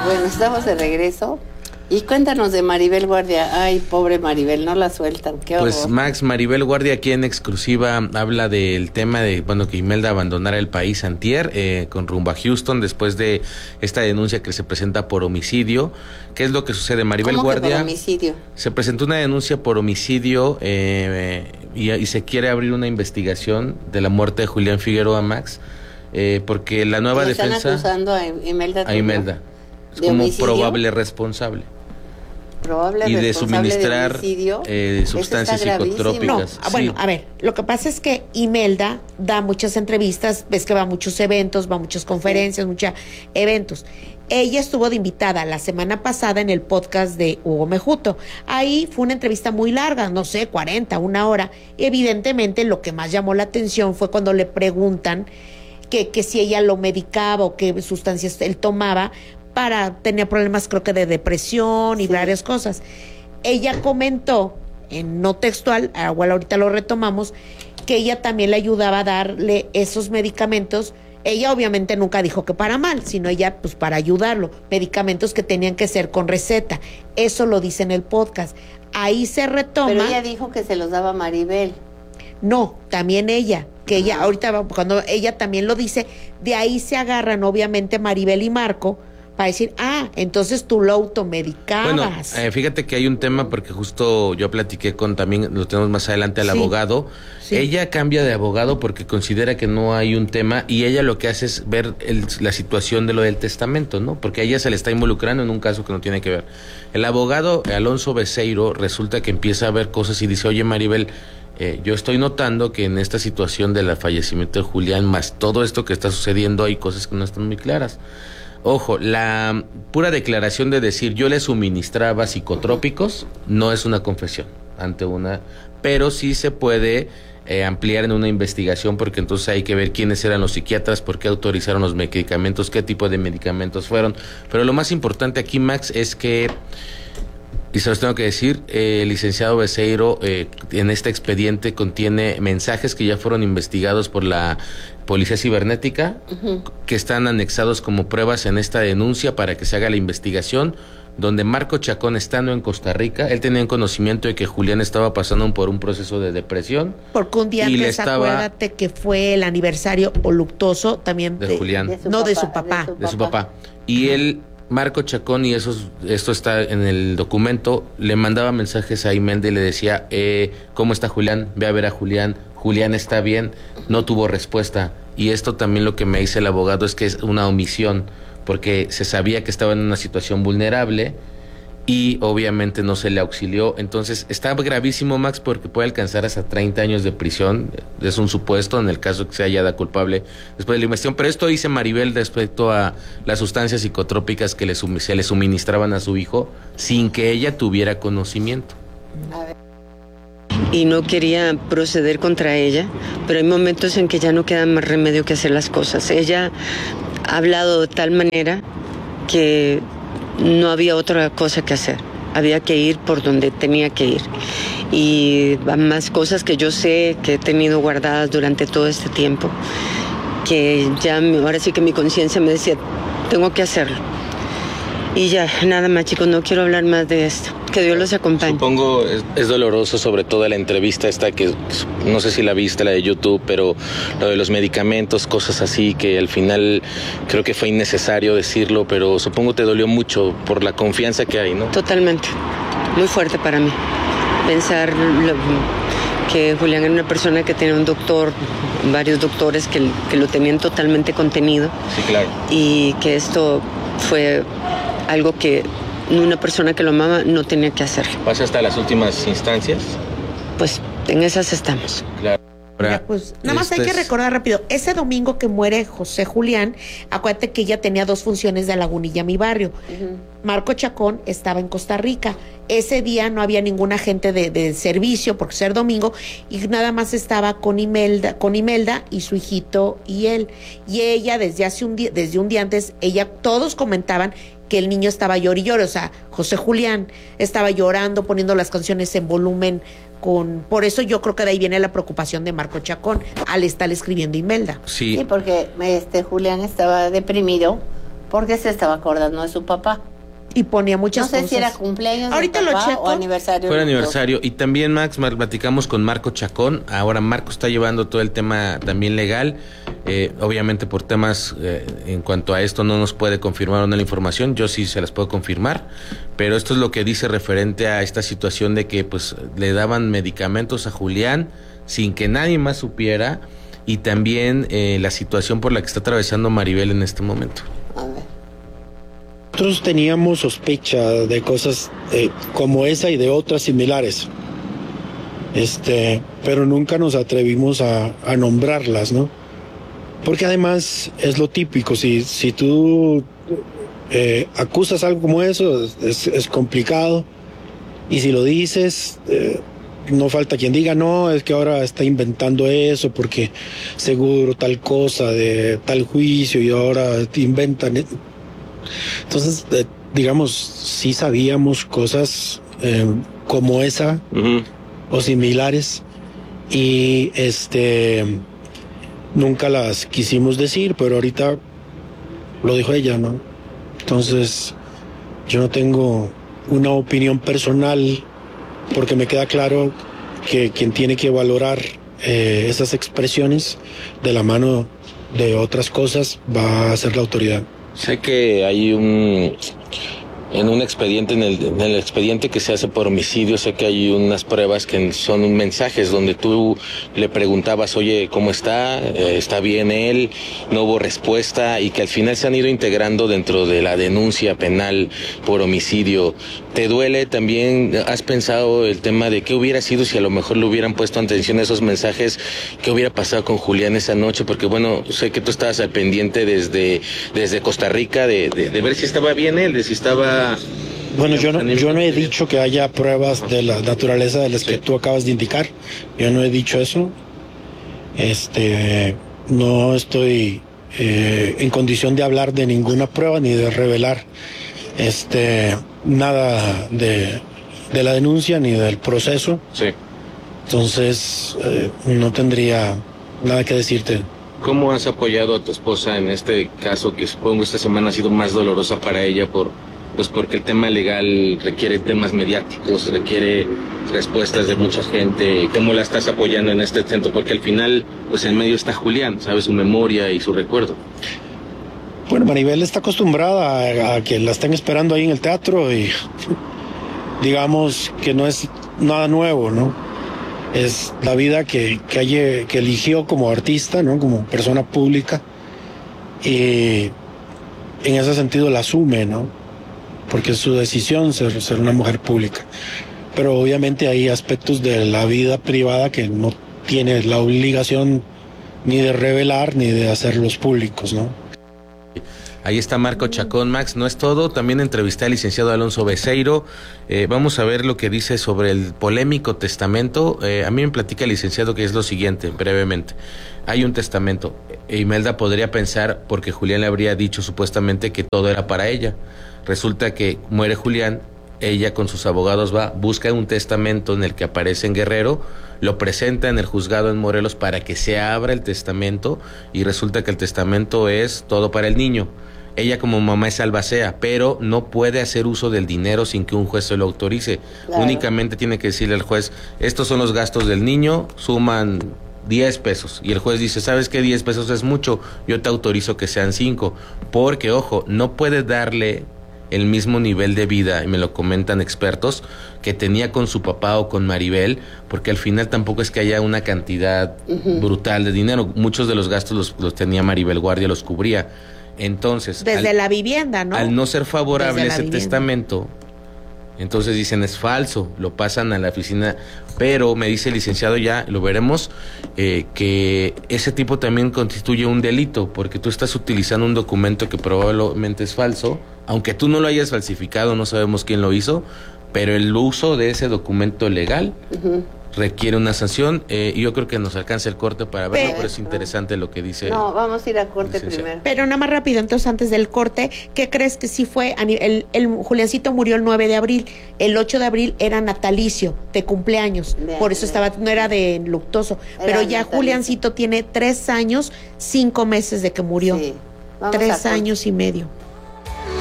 Bueno, estamos de regreso. Y cuéntanos de Maribel Guardia. Ay, pobre Maribel, no la sueltan. Qué horror. Pues Max, Maribel Guardia aquí en exclusiva habla del tema de, bueno, que Imelda abandonara el país antier con rumbo a Houston después de esta denuncia que se presenta por homicidio. ¿Qué es lo que sucede? Maribel ¿Cómo Guardia. que por homicidio? Se presentó una denuncia por homicidio y se quiere abrir una investigación de la muerte de Julián Figueroa, Max, porque la nueva defensa. Están acusando a Imelda. A Imelda como homicidio, probable responsable. Probable Y de responsable suministrar de sustancias psicotrópicas. No, bueno, a ver, lo que pasa es que Imelda da muchas entrevistas, ves que va a muchos eventos, va a muchas conferencias, muchos eventos. Ella estuvo de invitada la semana pasada en el podcast de Hugo Mejuto. Ahí fue una entrevista muy larga, no sé, 40, una hora. Y evidentemente lo que más llamó la atención fue cuando le preguntan que si ella lo medicaba o qué sustancias él tomaba, tenía problemas creo que de depresión y varias cosas. Ella comentó, en no textual, igual ahorita lo retomamos, que ella también le ayudaba a darle esos medicamentos. Ella obviamente nunca dijo que para mal, sino ella pues para ayudarlo, medicamentos que tenían que ser con receta. Eso lo dice en el podcast. Ahí se retoma. Pero ella dijo que se los daba Maribel. No, también ella, que ella ahorita cuando ella también lo dice, de ahí se agarran obviamente Maribel y Marco para decir, entonces tú lo automedicabas. Bueno, fíjate que hay un tema porque justo yo platiqué también lo tenemos más adelante al abogado. Sí. Ella cambia de abogado porque considera que no hay un tema y ella lo que hace es ver la situación de lo del testamento, ¿no? Porque a ella se le está involucrando en un caso que no tiene que ver. El abogado Alonso Beceiro resulta que empieza a ver cosas y dice, oye Maribel, yo estoy notando que en esta situación del fallecimiento de Julián, más todo esto que está sucediendo, hay cosas que no están muy claras. Ojo, la pura declaración de decir yo le suministraba psicotrópicos no es una confesión pero sí se puede ampliar en una investigación porque entonces hay que ver quiénes eran los psiquiatras, por qué autorizaron los medicamentos, qué tipo de medicamentos fueron. Pero lo más importante aquí, Max, es que, y se los tengo que decir, el licenciado Beceiro en este expediente contiene mensajes que ya fueron investigados por la Policía Cibernética, que están anexados como pruebas en esta denuncia para que se haga la investigación, donde Marco Chacón, estando en Costa Rica, él tenía conocimiento de que Julián estaba pasando por un proceso de depresión. Porque un día antes, acuérdate que fue el aniversario luctuoso también de Julián. De su papá. Y él, Marco Chacón, y esto está en el documento, le mandaba mensajes a Imelda y le decía, ¿cómo está Julián? Ve a ver a Julián. Julián está bien. No tuvo respuesta. Y esto también lo que me dice el abogado es que es una omisión, porque se sabía que estaba en una situación vulnerable y obviamente no se le auxilió. Entonces está gravísimo, Max, porque puede alcanzar hasta 30 años de prisión. Es un supuesto en el caso que se haya dado culpable después de la investigación. Pero esto dice Maribel respecto a las sustancias psicotrópicas que se le suministraban a su hijo sin que ella tuviera conocimiento. A ver. Y no quería proceder contra ella, pero hay momentos en que ya no queda más remedio que hacer las cosas. Ella ha hablado de tal manera que no había otra cosa que hacer. Había que ir por donde tenía que ir. Y más cosas que yo sé que he tenido guardadas durante todo este tiempo, que ya ahora sí que mi conciencia me decía, tengo que hacerlo. Y ya, nada más, chicos, no quiero hablar más de esto. Que Dios los acompañe. Supongo es doloroso, sobre todo la entrevista esta que no sé si la viste, la de YouTube, pero lo de los medicamentos, cosas así, que al final creo que fue innecesario decirlo, pero supongo te dolió mucho por la confianza que hay, ¿no? Totalmente. Muy fuerte para mí. Pensar que Julián era una persona que tenía un doctor, varios doctores que lo tenían totalmente contenido. Sí, claro. Y que esto fue algo que una persona que lo amaba no tenía que hacer. ¿Pasa hasta las últimas instancias? Pues en esas estamos. Claro. Ya, pues, nada más hay que recordar rápido, ese domingo que muere José Julián, acuérdate que ella tenía 2 funciones de Lagunilla, mi barrio. Marco Chacón estaba en Costa Rica. Ese día no había ningún agente de servicio por ser domingo y nada más estaba con Imelda y su hijito y él. Y ella desde un día antes, todos comentaban que el niño estaba llor y llor, o sea, José Julián estaba llorando, poniendo las canciones en volumen por eso yo creo que de ahí viene la preocupación de Marco Chacón al estar escribiendo Imelda. Sí, porque Julián estaba deprimido porque se estaba acordando de su papá. Y ponía muchas No sé cosas. si era cumpleaños Ahorita de lo papá checo. o aniversario. Fue el aniversario. Y también, Max, platicamos con Marco Chacón. Ahora Marco está llevando todo el tema también legal. Obviamente por temas en cuanto a esto no nos puede confirmar o no la información. Yo sí se las puedo confirmar. Pero esto es lo que dice referente a esta situación de que pues le daban medicamentos a Julián sin que nadie más supiera. Y también la situación por la que está atravesando Maribel en este momento. A ver. Nosotros teníamos sospecha de cosas como esa y de otras similares, pero nunca nos atrevimos a nombrarlas, ¿no? Porque además es lo típico, si tú acusas algo como eso, es complicado, y si lo dices, no falta quien diga, no, es que ahora está inventando eso porque seguro tal cosa de tal juicio y ahora te inventan. Entonces, digamos, sí sabíamos cosas como esa o similares y nunca las quisimos decir, pero ahorita lo dijo ella, ¿no? Entonces, yo no tengo una opinión personal porque me queda claro que quien tiene que valorar esas expresiones de la mano de otras cosas va a ser la autoridad. Sé que hay en un expediente, en el expediente que se hace por homicidio, sé que hay unas pruebas que son mensajes donde tú le preguntabas, oye, ¿cómo está? ¿Está bien él? No hubo respuesta y que al final se han ido integrando dentro de la denuncia penal por homicidio. ¿Te duele también? ¿Has pensado el tema de qué hubiera sido si a lo mejor le hubieran puesto atención a esos mensajes? ¿Qué hubiera pasado con Julián esa noche? Porque bueno, sé que tú estabas al pendiente desde Costa Rica de ver si estaba bien él, de si estaba... Bueno, yo no he dicho que haya pruebas de la naturaleza de las que tú acabas de indicar. Yo no he dicho eso. No estoy en condición de hablar de ninguna prueba ni de revelar nada de la denuncia ni del proceso. Sí. Entonces, no tendría nada que decirte. ¿Cómo has apoyado a tu esposa en este caso que supongo esta semana ha sido más dolorosa para ella porque el tema legal requiere temas mediáticos, requiere respuestas de mucha gente? ¿Cómo la estás apoyando en este centro? Porque al final, pues en medio está Julián, ¿sabes? Su memoria y su recuerdo. Bueno, Maribel está acostumbrada a que la estén esperando ahí en el teatro y digamos que no es nada nuevo, ¿no? Es la vida que eligió como artista, ¿no? Como persona pública, y en ese sentido la asume, ¿no? Porque es su decisión ser una mujer pública. Pero obviamente hay aspectos de la vida privada que no tiene la obligación ni de revelar ni de hacerlos públicos, ¿no? Ahí está Marco Chacón. Max, no es todo, también entrevisté al licenciado Alonso Beceiro. Vamos a ver lo que dice sobre el polémico testamento. A mí me platica el licenciado que es lo siguiente, brevemente. Hay un testamento. Imelda podría pensar, porque Julián le habría dicho supuestamente que todo era para ella. Resulta que muere Julián, ella con sus abogados busca un testamento en el que aparece en Guerrero, lo presenta en el juzgado en Morelos para que se abra el testamento y resulta que el testamento es todo para el niño. Ella como mamá es albacea, pero no puede hacer uso del dinero sin que un juez se lo autorice. Claro. Únicamente tiene que decirle al juez, estos son los gastos del niño, suman 10 pesos. Y el juez dice, ¿sabes qué? 10 pesos es mucho, yo te autorizo que sean 5. Porque, ojo, no puede darle el mismo nivel de vida, y me lo comentan expertos, que tenía con su papá o con Maribel, porque al final tampoco es que haya una cantidad brutal de dinero. Muchos de los gastos los tenía Maribel Guardia, los cubría. Entonces, desde la vivienda, ¿no? Al no ser favorable ese testamento, entonces dicen es falso, lo pasan a la oficina, pero me dice el licenciado, ya lo veremos, que ese tipo también constituye un delito, porque tú estás utilizando un documento que probablemente es falso, aunque tú no lo hayas falsificado, no sabemos quién lo hizo, pero el uso de ese documento legal requiere una sanción, y yo creo que nos alcanza el corte para verlo, pero es interesante lo que dice. No, vamos a ir a corte primero. Pero nada más rápido, entonces antes del corte, ¿qué crees que sí fue? El Juliancito murió el 9 de abril, el 8 de abril era natalicio, de cumpleaños, por eso no era de luctuoso, pero ya natalicio. Juliancito tiene 3 años, 5 meses de que murió, sí. 3 años y medio.